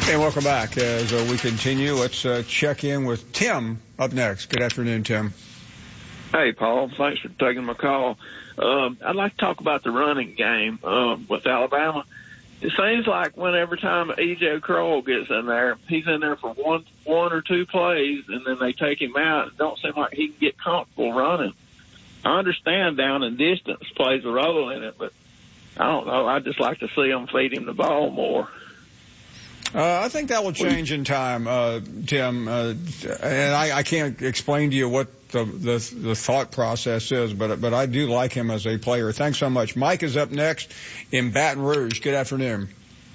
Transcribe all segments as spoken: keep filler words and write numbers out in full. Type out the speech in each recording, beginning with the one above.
And welcome back. As uh, we continue, let's uh, check in with Tim up next. Good afternoon, Tim. Hey, Paul. Thanks for taking my call. Um, I'd like to talk about the running game um, with Alabama. It seems like whenever time E J Crowell gets in there, he's in there for one one or two plays, and then they take him out. It don't seem like he can get comfortable running. I understand down and distance plays a role in it, but I don't know. I'd just like to see them feed him the ball more. Uh, I think that will change in time, uh, Tim. Uh, and I, I can't explain to you what the, the the thought process is, but but I do like him as a player. Thanks so much. Mike is up next in Baton Rouge. Good afternoon.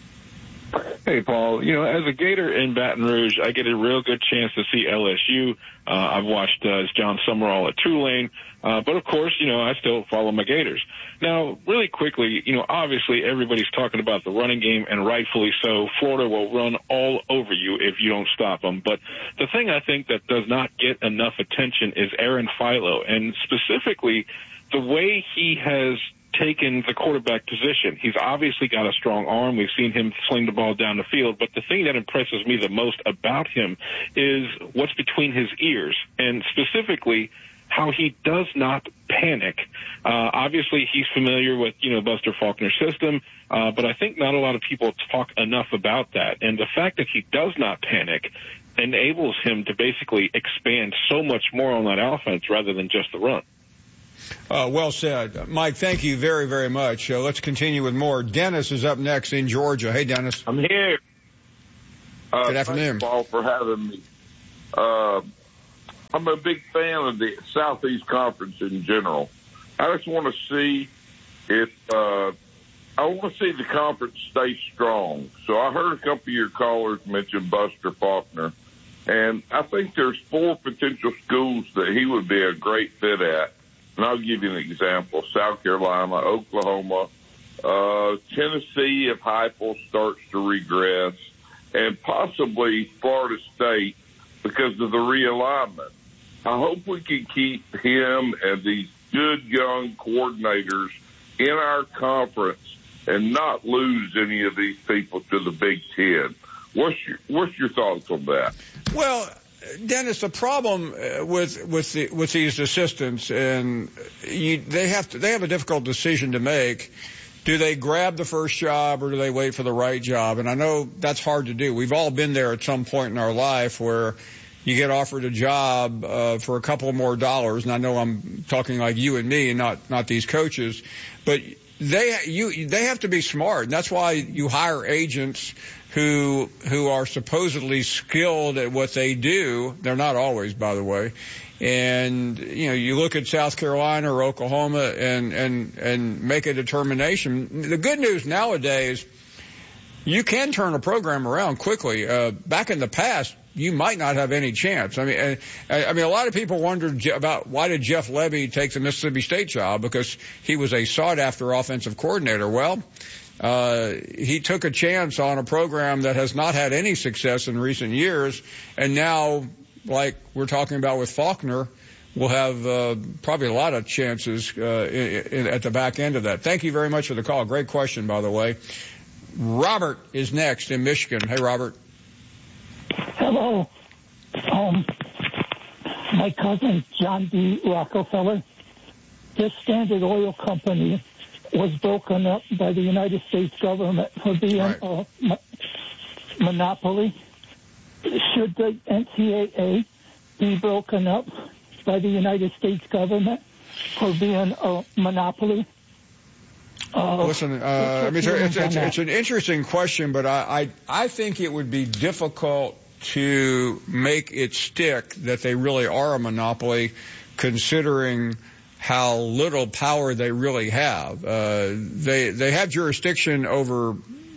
Hey, Paul. You know, as a Gator in Baton Rouge, I get a real good chance to see L S U. Uh, I've watched uh, John Summerall at Tulane. Uh, but, of course, you know, I still follow my Gators. Now, really quickly, you know, obviously everybody's talking about the running game, and rightfully so. Florida will run all over you if you don't stop them. But the thing I think that does not get enough attention is Aaron Philo, and specifically the way he has taken the quarterback position. He's obviously got a strong arm. We've seen him sling the ball down the field. But the thing that impresses me the most about him is what's between his ears, and specifically how he does not panic. Uh, obviously, he's familiar with, you know, Buster Faulkner's system, uh, but I think not a lot of people talk enough about that. And the fact that he does not panic enables him to basically expand so much more on that offense rather than just the run. Uh, well said. Mike, thank you very, very much. Uh, let's continue with more. Dennis is up next in Georgia. Hey, Dennis. I'm here. Uh, Good afternoon. Thanks, Paul, for having me. Uh, I'm a big fan of the Southeast Conference in general. I just want to see if uh, I want to see the conference stay strong. So I heard a couple of your callers mention Buster Faulkner, and I think there's four potential schools that he would be a great fit at. And I'll give you an example: South Carolina, Oklahoma, uh, Tennessee if Heupel starts to regress, and possibly Florida State because of the realignment. I hope we can keep him and these good young coordinators in our conference and not lose any of these people to the Big Ten. What's your, what's your thoughts on that? Well, Dennis, the problem with with the, with these assistants, and you, they have to, they have a difficult decision to make. Do they grab the first job or do they wait for the right job? And I know that's hard to do. We've all been there at some point in our life where you get offered a job uh, for a couple more dollars, and I know I'm talking like you and me, and not not these coaches, but they you they have to be smart, and that's why you hire agents who who are supposedly skilled at what they do. They're not always, by the way. And you know, you look at South Carolina or Oklahoma and and and make a determination. The good news nowadays, you can turn a program around quickly. Uh, back in the past, you might not have any chance. I mean, I, I mean, a lot of people wondered about why did Jeff Levy take the Mississippi State job, because he was a sought-after offensive coordinator. Well, uh, he took a chance on a program that has not had any success in recent years, and now, like we're talking about with Faulkner, we'll have uh, probably a lot of chances uh, in, in, at the back end of that. Thank you very much for the call. Great question, by the way. Robert is next in Michigan. Hey, Robert. Hello. Um, my cousin, John D. Rockefeller, this Standard Oil Company was broken up by the United States government for being right. a mo- monopoly. Should the N C A A be broken up by the United States government for being a monopoly? Uh, Listen, uh, I mean, it's, it's, it's, it's an interesting question, but I, I, I think it would be difficult to make it stick that they really are a monopoly, considering how little power they really have. Uh, they, they have jurisdiction over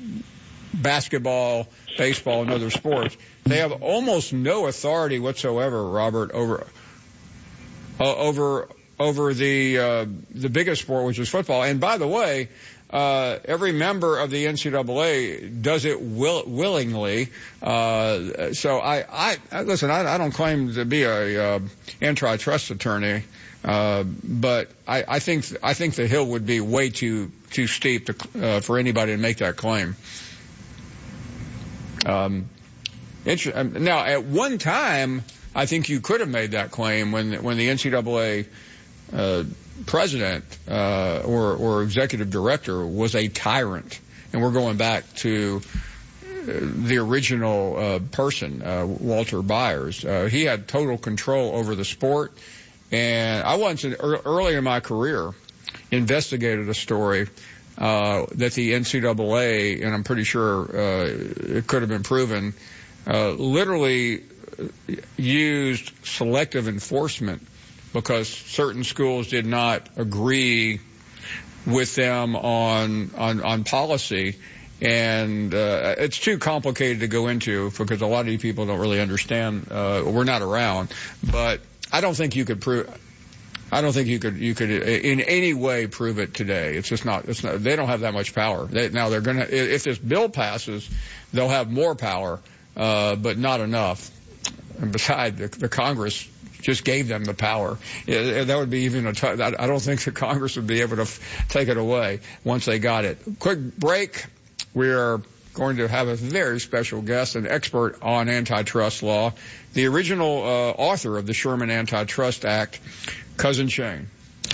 basketball, baseball, and other sports. They have almost no authority whatsoever, Robert, over, uh, over, over the uh, the biggest sport, which is football. And by the way, uh, every member of the N C double A does it will, willingly. Uh, so I, I, I listen. I, I don't claim to be a uh, antitrust attorney, uh, but I, I think I think the hill would be way too too steep to, uh, for anybody to make that claim. Um, now, at one time, I think you could have made that claim when when the N C double A uh, president uh, or, or executive director was a tyrant. And we're going back to the original uh, person, uh, Walter Byers. Uh, he had total control over the sport. And I once, early in my career, investigated a story uh, that the N C double A, and I'm pretty sure uh, it could have been proven, uh, literally used selective enforcement because certain schools did not agree with them on on, on policy. And uh, it's too complicated to go into because a lot of you people don't really understand. Uh, we're not around, but I don't think you could prove. I don't think you could you could in any way prove it today. It's just not. It's not. They don't have that much power. They, now they're gonna. If this bill passes, they'll have more power, uh, but not enough. And besides, the, the Congress just gave them the power. It, that would be even a. T- I don't think the Congress would be able to f- take it away once they got it. Quick break. We are going to have a very special guest, an expert on antitrust law, the original uh, author of the Sherman Antitrust Act, Cousin Shane.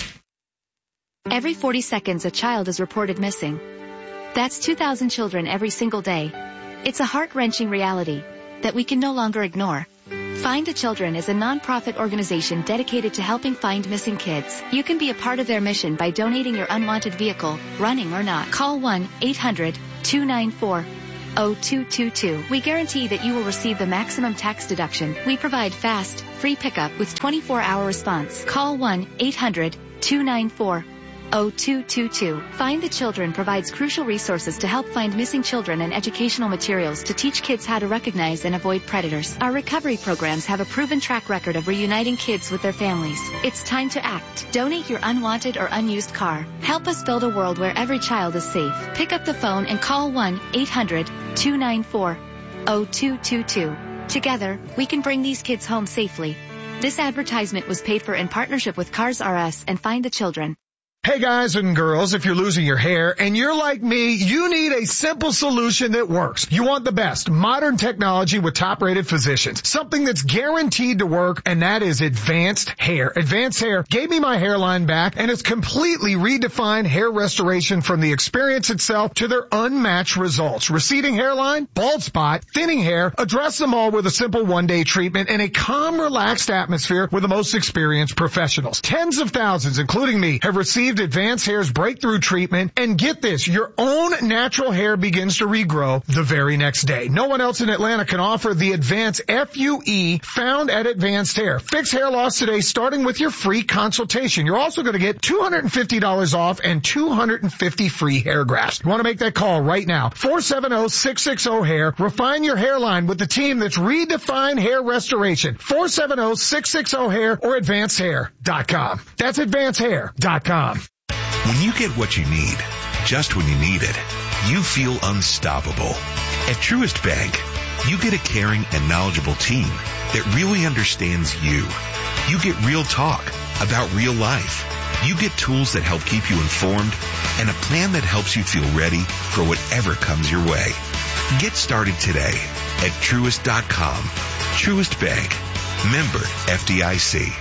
Every forty seconds, a child is reported missing. That's two thousand children every single day. It's a heart-wrenching reality that we can no longer ignore. Find the Children is a non-profit organization dedicated to helping find missing kids. You can be a part of their mission by donating your unwanted vehicle, running or not. Call one eight hundred two nine four oh two two two. We guarantee that you will receive the maximum tax deduction. We provide fast, free pickup with twenty-four hour response. Call one eight hundred two nine four oh two two two. Find the Children provides crucial resources to help find missing children and educational materials to teach kids how to recognize and avoid predators. Our recovery programs have a proven track record of reuniting kids with their families. It's time to act. Donate your unwanted or unused car. Help us build a world where every child is safe. Pick up the phone and call one eight hundred two nine four oh two two two. Together, we can bring these kids home safely. This advertisement was paid for in partnership with Cars R Us and Find the Children. Hey guys and girls, if you're losing your hair and you're like me, you need a simple solution that works. You want the best modern technology with top-rated physicians. Something that's guaranteed to work, and that is Advanced Hair. Advanced Hair gave me my hairline back and has completely redefined hair restoration from the experience itself to their unmatched results. Receding hairline, bald spot, thinning hair, address them all with a simple one-day treatment and a calm, relaxed atmosphere with the most experienced professionals. Tens of thousands, including me, have received Advanced Hair's breakthrough treatment, and get this, your own natural hair begins to regrow the very next day. No one else in Atlanta can offer the Advanced F U E found at Advanced Hair. Fix hair loss today, starting with your free consultation. You're also going to get two hundred fifty dollars off and two hundred fifty free hair grafts. You want to make that call right now. four seven zero six six zero hair. Refine your hairline with the team that's redefined hair restoration. four seven zero six six zero hair or advanced hair dot com. That's advanced hair dot com. When you get what you need, just when you need it, you feel unstoppable. At Truist Bank, you get a caring and knowledgeable team that really understands you. You get real talk about real life. You get tools that help keep you informed and a plan that helps you feel ready for whatever comes your way. Get started today at Truist dot com. Truist Bank. Member F D I C.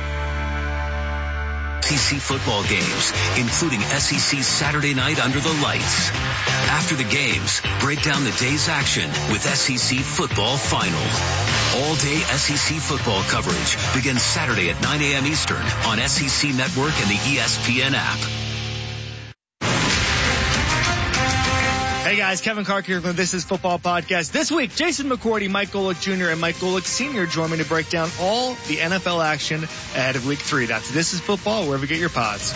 S E C football games, including S E C Saturday Night Under the Lights. After the games, break down the day's action with S E C Football Final. All-day S E C football coverage begins Saturday at nine a.m. Eastern on S E C Network and the E S P N app. Hey guys, Kevin Clark here from This Is Football Podcast. This week, Jason McCourty, Mike Golick Junior, and Mike Golick Senior join me to break down all the N F L action ahead of Week three. That's This Is Football, wherever you get your pods.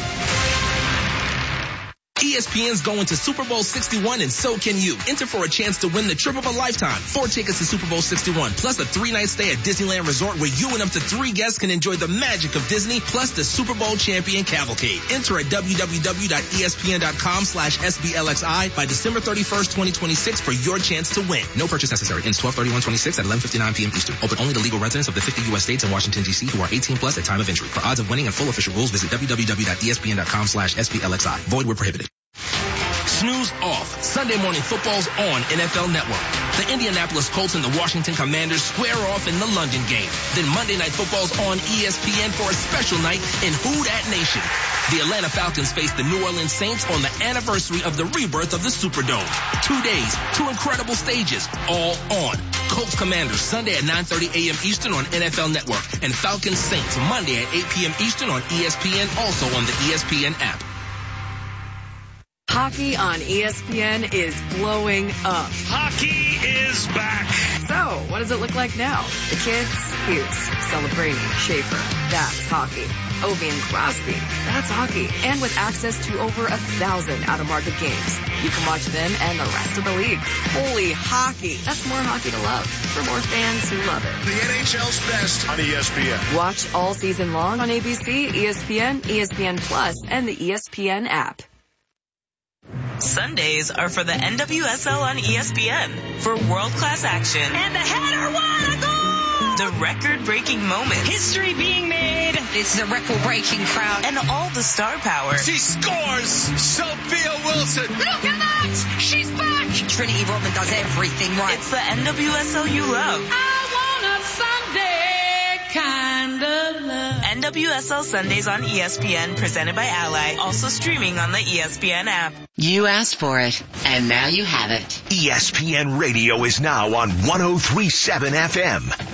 E S P N's going to Super Bowl sixty-one, and so can you. Enter for a chance to win the trip of a lifetime. Four tickets to Super Bowl sixty-one, plus a three-night stay at Disneyland Resort where you and up to three guests can enjoy the magic of Disney, plus the Super Bowl champion cavalcade. Enter at www.espn.com slash SBLXI by December thirty-first, twenty twenty-six for your chance to win. No purchase necessary. Ends twelve thirty-one twenty-six at eleven fifty-nine p.m. Eastern. Open only to legal residents of the fifty U S states and Washington, D C who are eighteen plus at time of entry. For odds of winning and full official rules, visit www.espn.com slash SBLXI. Void where prohibited. Snooze off. Sunday Morning Football's on N F L Network. The Indianapolis Colts and the Washington Commanders square off in the London game. Then Monday Night Football's on E S P N for a special night in Who Dat Nation. The Atlanta Falcons face the New Orleans Saints on the anniversary of the rebirth of the Superdome. Two days, two incredible stages, all on. Colts Commanders Sunday at nine thirty a.m. Eastern on N F L Network, and Falcons Saints Monday at eight p.m. Eastern on E S P N, also on the E S P N app. Hockey on E S P N is blowing up. Hockey is back. So, what does it look like now? The kids, Hughes, Celebrini, Schaefer, that's hockey. Ovi and Crosby, that's hockey. And with access to over a thousand out-of-market games, you can watch them and the rest of the league. Holy hockey. That's more hockey to love for more fans who love it. The N H L's best on E S P N. Watch all season long on A B C, E S P N, E S P N Plus, and the E S P N app. Sundays are for the N W S L on E S P N for world-class action. And the header, what a goal! The record-breaking moments. History being made. It's the record-breaking crowd. And all the star power. She scores! Sophia Wilson! Look at that! She's back! Trinity Rodman does everything right. It's the N W S L you love. I want a Sunday kind of love. N W S L Sundays on E S P N, presented by Ally. Also streaming on the E S P N app. You asked for it, and now you have it. E S P N Radio is now on one oh three point seven F M.